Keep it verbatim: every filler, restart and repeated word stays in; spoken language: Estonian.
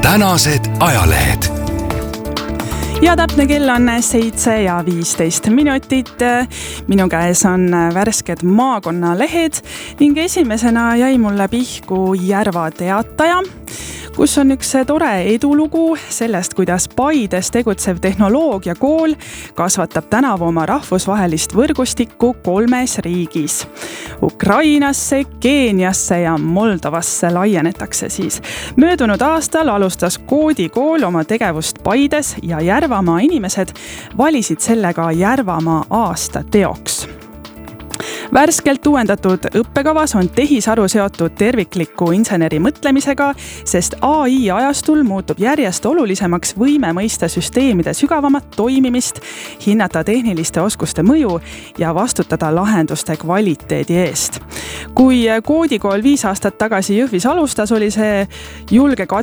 tänased ajalehed. Ja täpne kell on seitse ja viisteist minutit. Minu käes on värsked maakonnalehed ning esimesena jäi mulle pihku Järva Teataja, kus on üks tore edulugu sellest, kuidas Paides tegutsev tehnoloogiakool kasvatab tänavu oma rahvusvahelist võrgustikku kolmes riigis. Ukrainasse, Keeniasse ja Moldovasse laienetakse siis. Möödunud aastal alustas koodikool oma tegevust Paides ja Järvamaa inimesed valisid sellega Järvamaa aasta teoks. Värskelt uuendatud õppekavas on tehisaru seotud tervikliku inseneri mõtlemisega, sest A I ajastul muutub järjest olulisemaks võime mõista süsteemide sügavamat toimimist, hinnata tehniliste oskuste mõju ja vastutada lahenduste kvaliteedi eest. Kui koodikool viis aastat tagasi Jõhvis alustas, oli see julge